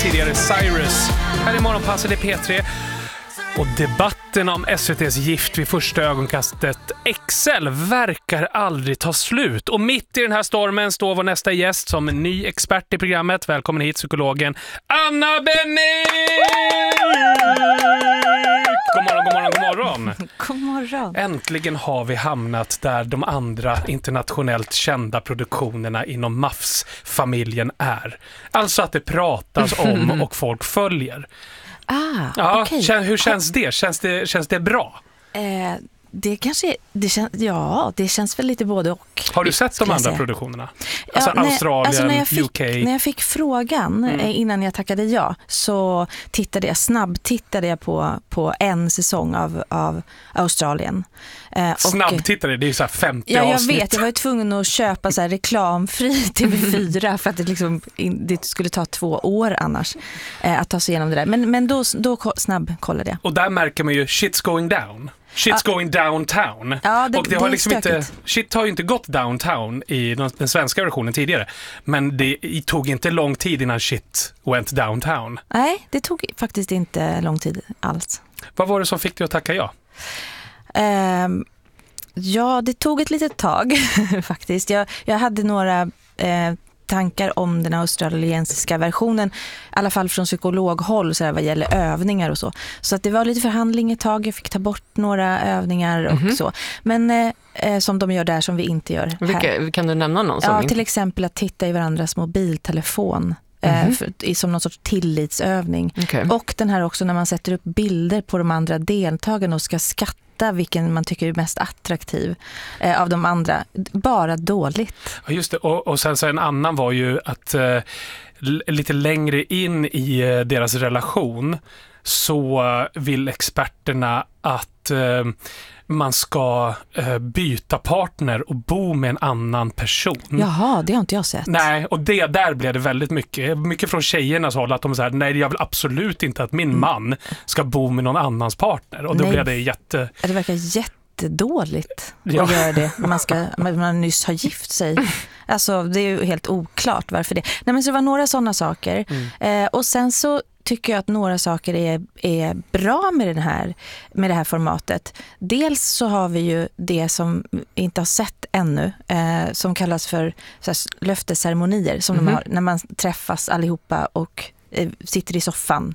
Tidigare Cyrus. Här i Morgonpasset i P3. Och debatten om SVT:s gift vid första ögonkastet XL verkar aldrig ta slut. Och mitt i den här stormen står vår nästa gäst som en ny expert i programmet. Välkommen hit, psykologen Anna Benny! God morgon, god morgon, god morgon. God morgon. Äntligen har vi hamnat där de andra internationellt kända produktionerna inom MAFS-familjen är. Alltså att det pratas om och folk följer. Ja, Okay. Hur känns det? Känns det bra? Det känns väl lite både och. Har du sett de andra produktionerna? Alltså Australien, UK? När jag fick frågan innan jag tackade ja, så snabbtittade jag på en säsong av Australien. Snabbtittade, det är ju så här 50 jag avsnitt. vet, jag var tvungen att köpa så här reklamfri TV4 för att det skulle ta 2 år annars att ta sig igenom det där. Men då snabbkollade jag. Och där märker man ju shit's going down. Shit's going downtown. Ja, och det har liksom inte, shit har ju inte gått downtown i den svenska versionen tidigare. Men det tog inte lång tid innan shit went downtown. Nej, det tog faktiskt inte lång tid alls. Vad var det som fick dig att tacka ja? Ja, det tog ett litet tag faktiskt. Jag hade några tankar om den australiensiska versionen, i alla fall från psykologhåll så här, vad gäller övningar och så. Så att det var lite förhandling ett tag, jag fick ta bort några övningar och så. Men som de gör där som vi inte gör här. Kan du nämna någon? Ja, till exempel att titta i varandras mobiltelefon. Som någon sorts tillitsövning. Okay. Och den här också när man sätter upp bilder på de andra deltagarna och ska skatta vilken man tycker är mest attraktiv av de andra. Bara dåligt. Ja, just det. Och sen så en annan var ju att lite längre in i deras relation så vill experterna att man ska byta partner och bo med en annan person. Jaha, det har inte jag sett. Nej, och där blev det väldigt mycket från tjejernas håll att de säger nej, jag vill absolut inte att min man ska bo med någon annans partner. Och då blev det det verkar jättedåligt att göra det. Man nyss har gift sig. Alltså, det är ju helt oklart varför det. Nej, men så det var några sådana saker. Och sen så tycker jag att några saker är bra med det här formatet. Dels så har vi ju det som vi inte har sett ännu, som kallas för så här, löftesceremonier som de har när man träffas allihopa och sitter i soffan.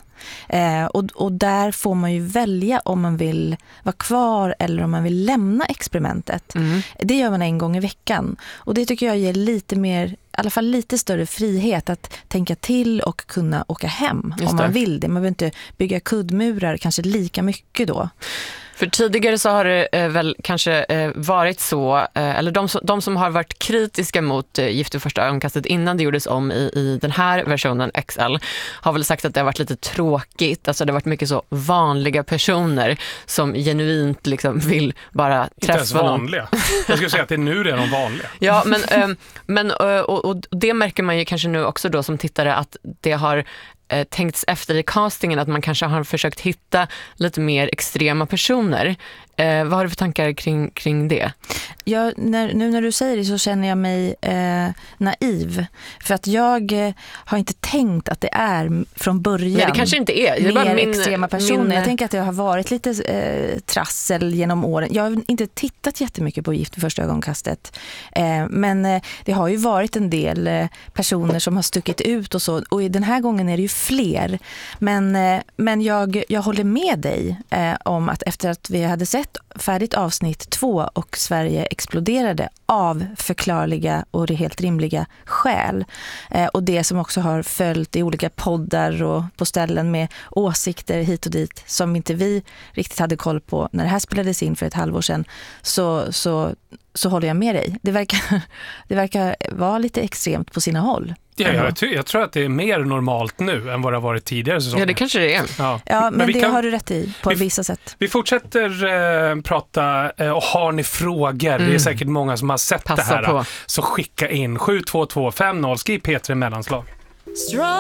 Och där får man ju välja om man vill vara kvar eller om man vill lämna experimentet. Det gör man en gång i veckan. Och det tycker jag ger lite mer, i alla fall lite större frihet att tänka till och kunna åka hem om man vill det. Man behöver inte bygga kuddmurar kanske lika mycket då. För tidigare så har det väl kanske varit så, eller de som har varit kritiska mot Gift vid första ögonkastet innan det gjordes om i den här versionen XL har väl sagt att det har varit lite tråkigt. Alltså det har varit mycket så vanliga personer som genuint liksom vill bara träffa inte ens vanliga. Jag skulle säga att det är nu det är de vanliga. Ja, men det märker man ju kanske nu också då som tittare att det har tänkts efter i castingen att man kanske har försökt hitta lite mer extrema personer. Vad har du för tankar kring det? Ja, när du säger det så känner jag mig naiv. För att jag har inte tänkt att det är från början. Nej, det kanske inte är. Det är bara extrema personer. Jag tänker att det har varit lite trassel genom åren. Jag har inte tittat jättemycket på Gift vid första ögonkastet. Men det har ju varit en del personer som har stuckit ut och så. Och den här gången är det ju fler. Men jag håller med dig om att efter att vi hade sett färdigt avsnitt 2 och Sverige exploderade av förklarliga och det helt rimliga skäl. Och det som också har följt i olika poddar och på ställen med åsikter hit och dit som inte vi riktigt hade koll på när det här spelades in för ett halvår sedan, så håller jag med dig. Det verkar vara lite extremt på sina håll. Ja, jag tror att det är mer normalt nu än vad det har varit tidigare säsonger. Ja, det kanske det är. Ja, men det har du rätt i på vissa sätt. Vi fortsätter prata och har ni frågor, det är säkert många som har sett det här. Så skicka in 72225 skriv P3 mellanslag.